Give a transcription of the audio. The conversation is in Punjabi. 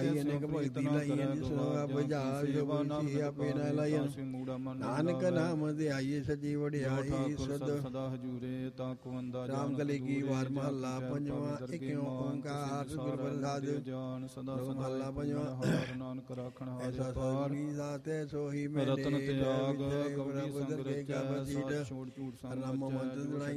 ਭਾਈ ਅਨੇਕ ਭਗਤੀ ਲਾਈਆਂ ਜਿਸ ਨੂੰ ਬੁਝਾਲ ਜੋ ਬੁਝੀ ਆਪੇ ਨਾ ਲਾਈਆਂ ਨਾਨਕ ਨਾਮ ਧਿਆਈਏ ਸੱਚੀ ਵਡਿਆਈ ਸਦਾ ਹਜੂਰੇ ਤਾ ਕੋ ਅੰਦਾ ਰਾਮ ਕਲੀ ਕੀ ਵਾਰ ਮਹੱਲਾ ਪੰਜਵਾਂ ਏਕ ਓੰਕਾਰ ਸਤਿਗੁਰ ਪ੍ਰਸਾਦਿ ਜਾਨ ਸਦਾ ਮਹੱਲਾ ਪੰਜਵਾਂ ਨਾਨਕ ਰਾਖਣ ਹਾਰ ਪਾਰ ਦਾਤੇ ਸੋਹੀ ਮੈਂ ਰਤਨ ਤਿਆਗ ਗੌਰੀ ਸੰਗ੍ਰਹਿ ਕਾ ਬਸੀਦ ਛੋੜ ਝੂਠ ਸੰਗ ਨਾਮ ਮੰਤ